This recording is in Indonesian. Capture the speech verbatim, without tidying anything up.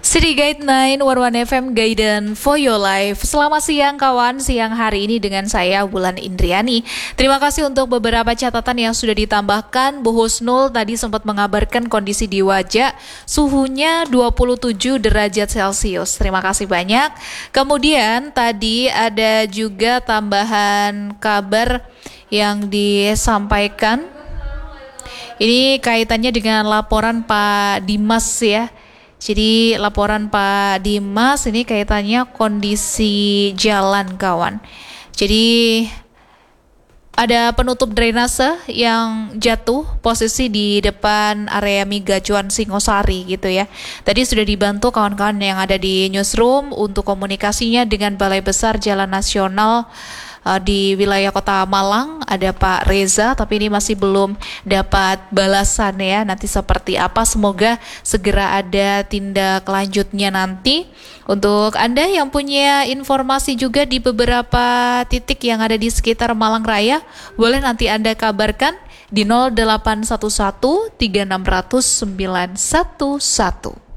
City Guide sembilan satu satu F M Guidance for your life. Selamat siang kawan, siang hari ini dengan saya Wulan Indriani. Terima kasih untuk beberapa catatan yang sudah ditambahkan. Bu Husnul tadi sempat mengabarkan kondisi di Wajak, suhunya dua puluh tujuh derajat Celcius. Terima kasih banyak. Kemudian tadi ada juga tambahan kabar yang disampaikan. Ini kaitannya dengan laporan Pak Dimas ya. Jadi laporan Pak Dimas ini kaitannya kondisi jalan kawan. Jadi ada penutup drainase yang jatuh posisi di depan area Migacuan Singosari gitu ya. Tadi sudah dibantu kawan-kawan yang ada di newsroom untuk komunikasinya dengan Balai Besar Jalan Nasional di wilayah Kota Malang. Ada Pak Reza, tapi ini masih belum dapat balasan ya, nanti seperti apa, semoga segera ada tindak lanjutnya nanti. Untuk Anda yang punya informasi juga di beberapa titik yang ada di sekitar Malang Raya, boleh nanti Anda kabarkan di nol delapan satu satu tiga enam nol nol sembilan satu satu.